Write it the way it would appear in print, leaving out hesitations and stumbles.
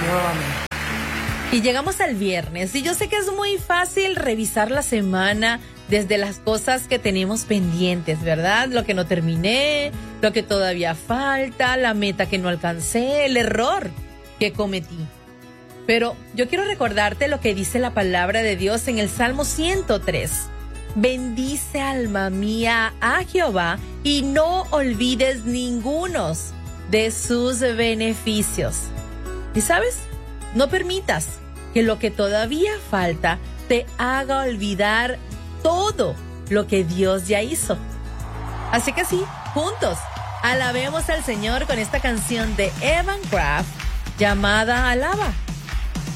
nuevamente. Y llegamos al viernes y yo sé que es muy fácil revisar la semana desde las cosas que tenemos pendientes, ¿verdad? Lo que no terminé, lo que todavía falta, la meta que no alcancé, el error que cometí. Pero yo quiero recordarte lo que dice la palabra de Dios en el Salmo 103. Bendice, alma mía, a Jehová y no olvides ninguno de sus beneficios. ¿Y sabes? No permitas que lo que todavía falta te haga olvidar todo lo que Dios ya hizo. Así que sí, juntos, alabemos al Señor con esta canción de Evan Craft llamada Alaba.